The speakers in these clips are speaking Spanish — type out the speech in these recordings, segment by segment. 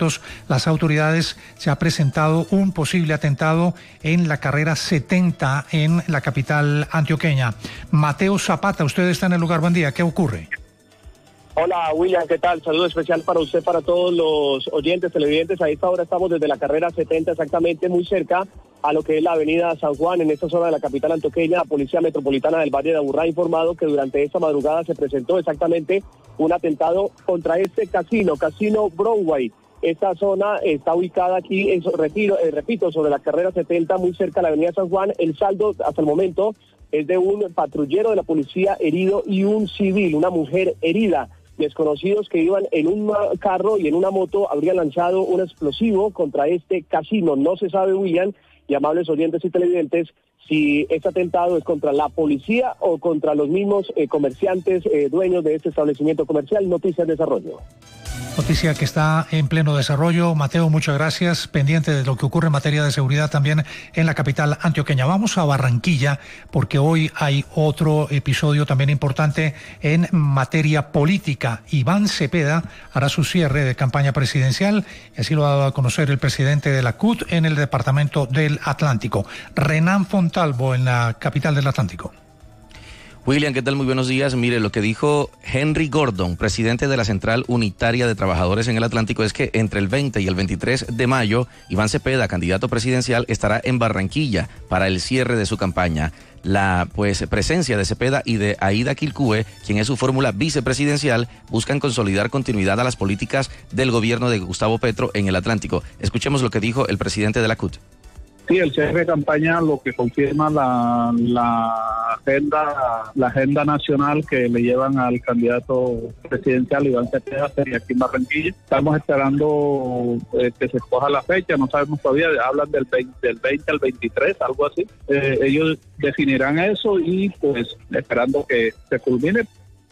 minutos, las autoridades, se ha presentado un posible atentado en la carrera 70 en la capital antioqueña. Mateo Zapata, usted está en el lugar. Buen día, ¿qué ocurre? Hola William, ¿qué tal? Saludo especial para usted, para todos los oyentes, televidentes. A esta hora estamos desde la carrera 70, exactamente muy cerca a lo que es la avenida San Juan, en esta zona de la capital antioqueña. La Policía Metropolitana del Valle de Aburrá ha informado que durante esta madrugada se presentó exactamente un atentado contra este casino, Casino Broadway. Esta zona está ubicada aquí en repito, sobre la carrera 70, muy cerca de la avenida San Juan. El saldo hasta el momento es de un patrullero de la policía herido y un civil, una mujer herida. Desconocidos que iban en un carro y en una moto habrían lanzado un explosivo contra este casino. No se sabe, William, y amables oyentes y televidentes, si este atentado es contra la policía o contra los mismos comerciantes, dueños de este establecimiento comercial. Noticias de Desarrollo. Noticia que está en pleno desarrollo. Mateo, muchas gracias. Pendiente de lo que ocurre en materia de seguridad también en la capital antioqueña. Vamos a Barranquilla porque hoy hay otro episodio también importante en materia política. Iván Cepeda hará su cierre de campaña presidencial y así lo ha dado a conocer el presidente de la CUT en el departamento del Atlántico. Renan Fontalvo en la capital del Atlántico. William, ¿qué tal? Muy buenos días. Mire, lo que dijo Henry Gordon, presidente de la Central Unitaria de Trabajadores en el Atlántico, es que entre el 20 y el 23 de mayo, Iván Cepeda, candidato presidencial, estará en Barranquilla para el cierre de su campaña. La presencia de Cepeda y de Aida Quilcue, quien es su fórmula vicepresidencial, buscan consolidar continuidad a las políticas del gobierno de Gustavo Petro en el Atlántico. Escuchemos lo que dijo el presidente de la CUT. Sí, el cierre de campaña lo que confirma la agenda nacional que le llevan al candidato presidencial Iván Cepeda sería aquí en Barranquilla. Estamos esperando que se escoja la fecha, no sabemos todavía, hablan del 20 al 23, algo así. Ellos definirán eso y pues esperando que se culmine.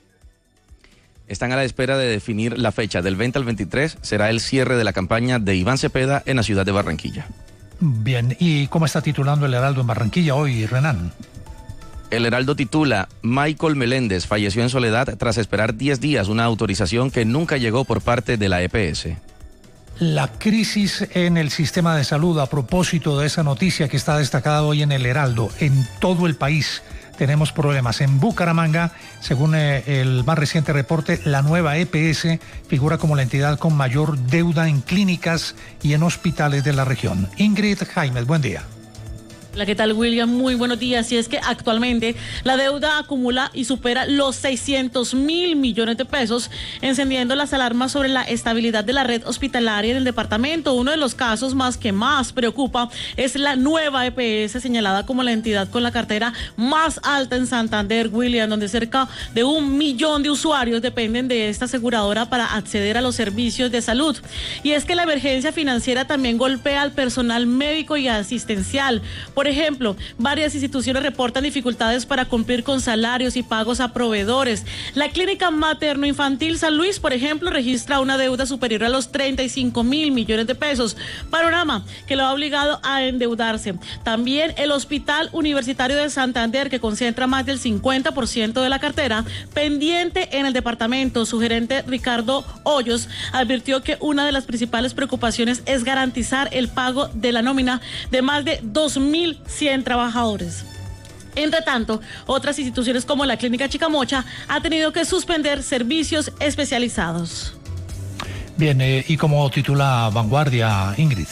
Están a la espera de definir la fecha. Del 20 al 23 será el cierre de la campaña de Iván Cepeda en la ciudad de Barranquilla. Bien, ¿y cómo está titulando el Heraldo en Barranquilla hoy, Renan? El Heraldo titula: Michael Meléndez falleció en soledad tras esperar 10 días una autorización que nunca llegó por parte de la EPS. La crisis en el sistema de salud, a propósito de esa noticia que está destacada hoy en el Heraldo, en todo el país tenemos problemas. En Bucaramanga, según el más reciente reporte, la nueva EPS figura como la entidad con mayor deuda en clínicas y en hospitales de la región. Ingrid Jaimes, buen día. Hola, ¿qué tal, William? Muy buenos días. Y es que actualmente la deuda acumula y supera los 600.000 millones de pesos, encendiendo las alarmas sobre la estabilidad de la red hospitalaria en el departamento. Uno de los casos que más preocupa es la nueva EPS, señalada como la entidad con la cartera más alta en Santander, William, donde cerca de 1 millón de usuarios dependen de esta aseguradora para acceder a los servicios de salud. Y es que la emergencia financiera también golpea al personal médico y asistencial. Por ejemplo, varias instituciones reportan dificultades para cumplir con salarios y pagos a proveedores. La Clínica Materno-Infantil San Luis, por ejemplo, registra una deuda superior a los 35.000 millones de pesos, panorama que lo ha obligado a endeudarse. También el Hospital Universitario de Santander, que concentra más del 50% de la cartera pendiente en el departamento. Su gerente Ricardo Hoyos advirtió que una de las principales preocupaciones es garantizar el pago de la nómina de más de 2.100 trabajadores. Entre tanto, otras instituciones como la Clínica Chicamocha ha tenido que suspender servicios especializados. Bien, ¿y cómo titula Vanguardia, Ingrid?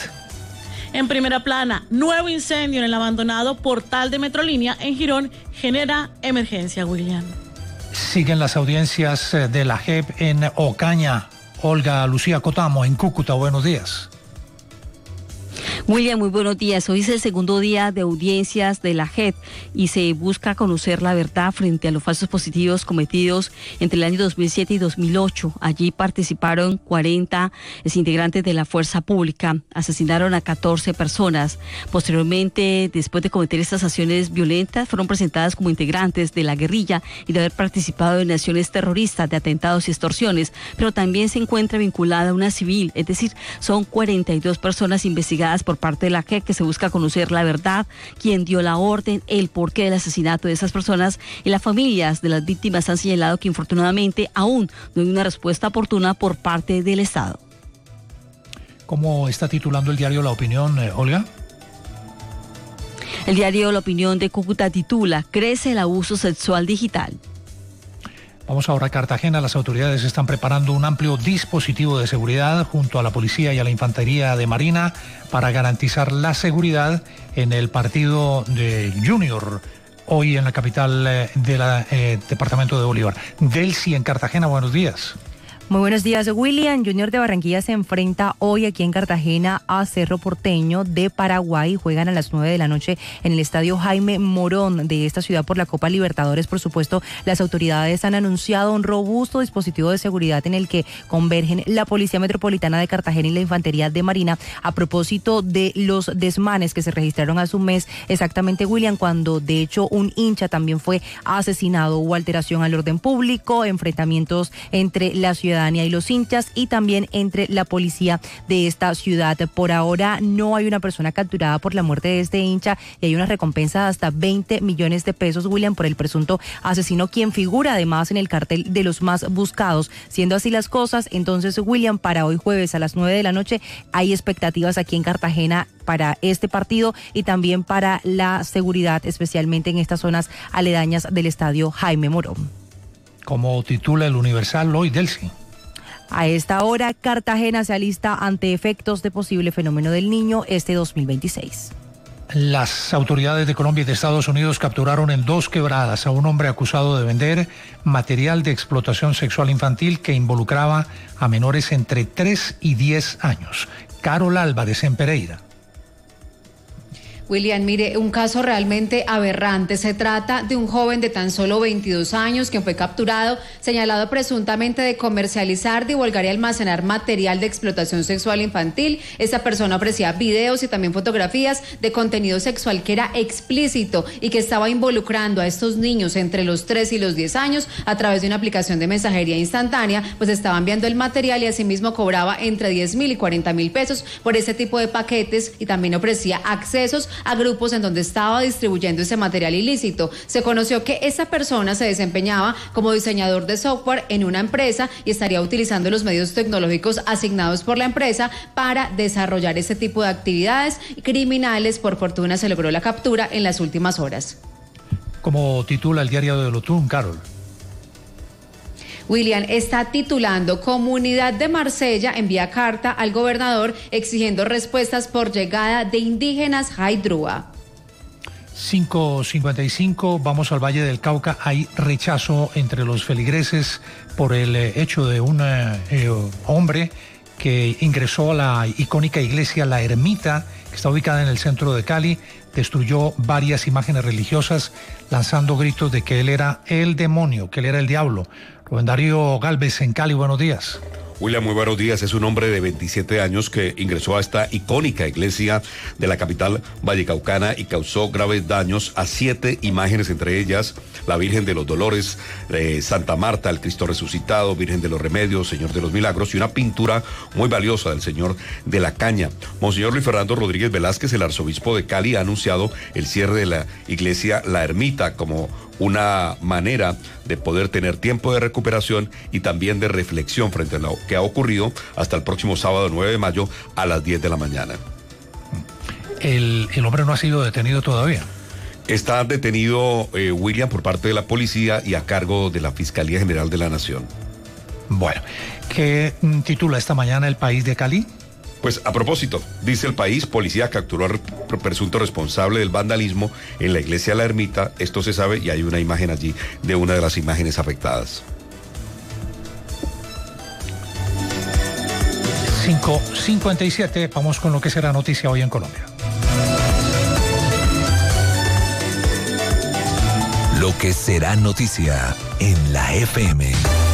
En primera plana, nuevo incendio en el abandonado portal de Metrolínea en Girón genera emergencia, William. Siguen las audiencias de la JEP en Ocaña. Olga Lucía Cotamo en Cúcuta, buenos días. William, muy buenos días. Hoy es el segundo día de audiencias de la JEP y se busca conocer la verdad frente a los falsos positivos cometidos entre el año 2007 y 2008. Allí participaron 40 integrantes de la fuerza pública. Asesinaron a 14 personas. Posteriormente, después de cometer estas acciones violentas, fueron presentadas como integrantes de la guerrilla y de haber participado en acciones terroristas, de atentados y extorsiones, pero también se encuentra vinculada a una civil, es decir, son 42 personas investigadas por parte de la JEP, que se busca conocer la verdad, quién dio la orden, el porqué del asesinato de esas personas, y las familias de las víctimas han señalado que infortunadamente aún no hay una respuesta oportuna por parte del Estado. ¿Cómo está titulando el diario La Opinión, Olga? El diario La Opinión de Cúcuta titula: crece el abuso sexual digital. Vamos ahora a Cartagena. Las autoridades están preparando un amplio dispositivo de seguridad junto a la policía y a la infantería de Marina para garantizar la seguridad en el partido de Junior hoy en la capital del departamento de Bolívar. Delcy en Cartagena, buenos días. Muy buenos días, William. Junior de Barranquilla se enfrenta hoy aquí en Cartagena a Cerro Porteño de Paraguay. Juegan a las 9 de la noche en el estadio Jaime Morón de esta ciudad por la Copa Libertadores. Por supuesto, las autoridades han anunciado un robusto dispositivo de seguridad en el que convergen la Policía Metropolitana de Cartagena y la Infantería de Marina a propósito de los desmanes que se registraron hace un mes exactamente, William, cuando de hecho un hincha también fue asesinado. Hubo alteración al orden público, enfrentamientos entre la ciudadanía y los hinchas y también entre la policía de esta ciudad. Por ahora no hay una persona capturada por la muerte de este hincha y hay una recompensa de hasta 20 millones de pesos, William, por el presunto asesino, quien figura además en el cartel de los más buscados. Siendo así las cosas, entonces, William, para hoy jueves a las 9 de la noche hay expectativas aquí en Cartagena para este partido y también para la seguridad, especialmente en estas zonas aledañas del estadio Jaime Morón. Como titula el Universal hoy, Delcy. A esta hora, Cartagena se alista ante efectos de posible fenómeno del Niño este 2026. Las autoridades de Colombia y de Estados Unidos capturaron en Dos Quebradas a un hombre acusado de vender material de explotación sexual infantil que involucraba a menores entre 3 y 10 años. Carol Álvarez en Pereira. William, mire, un caso realmente aberrante. Se trata de un joven de tan solo 22 años quien fue capturado, señalado presuntamente de comercializar, divulgar y almacenar material de explotación sexual infantil. Esta persona ofrecía videos y también fotografías de contenido sexual que era explícito y que estaba involucrando a estos niños entre los 3 y los 10 años a través de una aplicación de mensajería instantánea, pues estaba enviando el material y asimismo cobraba entre 10.000 y 40.000 pesos por ese tipo de paquetes y también ofrecía accesos a grupos en donde estaba distribuyendo ese material ilícito. Se conoció que esa persona se desempeñaba como diseñador de software en una empresa y estaría utilizando los medios tecnológicos asignados por la empresa para desarrollar ese tipo de actividades criminales. Por fortuna se logró la captura en las últimas horas. Como titula el diario de Lotún, Carol. William, está titulando: Comunidad de Marsella envía carta al gobernador exigiendo respuestas por llegada de indígenas Haidrúa. 5:55, vamos al Valle del Cauca. Hay rechazo entre los feligreses por el hecho de un hombre que ingresó a la icónica iglesia La Ermita, que está ubicada en el centro de Cali, destruyó varias imágenes religiosas, lanzando gritos de que él era el demonio, que él era el diablo. Rubén Darío Galvez en Cali, buenos días. William, muy buenos días. Es un hombre de 27 años que ingresó a esta icónica iglesia de la capital vallecaucana y causó graves daños a 7 imágenes, entre ellas la Virgen de los Dolores, Santa Marta, el Cristo Resucitado, Virgen de los Remedios, Señor de los Milagros y una pintura muy valiosa del Señor de la Caña. Monseñor Luis Fernando Rodríguez Velázquez, el arzobispo de Cali, ha anunciado el cierre de la iglesia La Ermita como una manera de poder tener tiempo de recuperación y también de reflexión frente a lo que ha ocurrido hasta el próximo sábado 9 de mayo a las 10 de la mañana. El hombre no ha sido detenido todavía. Está detenido, William, por parte de la policía y a cargo de la Fiscalía General de la Nación. Bueno, ¿qué titula esta mañana El País de Cali? Pues a propósito, dice El País: policía capturó al presunto responsable del vandalismo en la iglesia La Ermita. Esto se sabe y hay una imagen allí de una de las imágenes afectadas. 5:57, vamos con lo que será noticia hoy en Colombia. Lo que será noticia en la FM.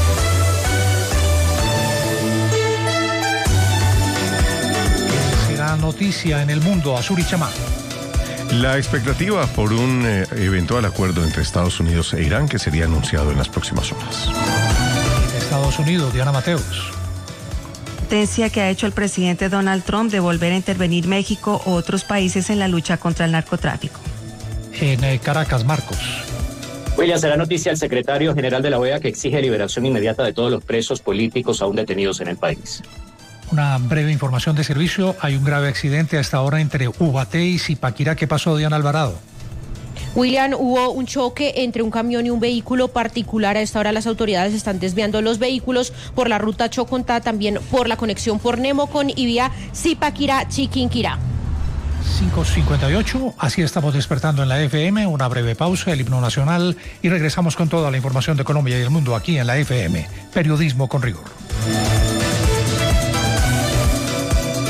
Noticia en el mundo, Azuri Chamá. La expectativa por un eventual acuerdo entre Estados Unidos e Irán que sería anunciado en las próximas horas. En Estados Unidos, Diana Mateos. Advertencia que ha hecho el presidente Donald Trump de volver a intervenir México u otros países en la lucha contra el narcotráfico. En Caracas, Marcos. William, será noticia el secretario general de la OEA que exige liberación inmediata de todos los presos políticos aún detenidos en el país. una breve información de servicio. Hay un grave accidente a esta hora entre Ubaté y Zipaquirá. ¿Qué pasó, Diana Alvarado? William, hubo un choque entre un camión y un vehículo particular. A esta hora las autoridades están desviando los vehículos por la ruta Chocontá, también por la conexión por Nemocon y vía Zipaquirá-Chiquinquirá. 5:58, así estamos despertando en la FM. Una breve pausa, el himno nacional, y regresamos con toda la información de Colombia y el mundo aquí en la FM. Periodismo con rigor.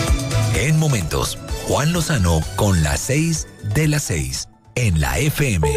En momentos, Juan Lozano con las 6 de las 6 en la FM.